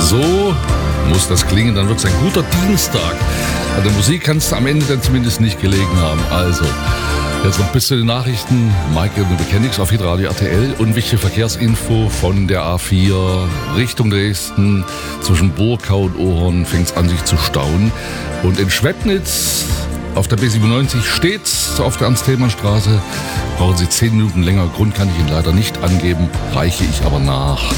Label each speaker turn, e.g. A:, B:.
A: So muss das klingen, dann wird es ein guter Dienstag. An der Musik kannst du am Ende dann zumindest nicht gelegen haben. Also, jetzt noch bis zu den Nachrichten. Michael Mechanics auf Hitradio RTL und wichtige Verkehrsinfo von der A4 Richtung Dresden. Zwischen Burkau und Ohorn fängt es an, sich zu stauen. Und in Schwebnitz auf der B97 steht's auf der Ernst-Thälmann-Straße. Brauchen Sie 10 Minuten länger. Grund kann ich Ihnen leider nicht angeben, reiche ich aber nach.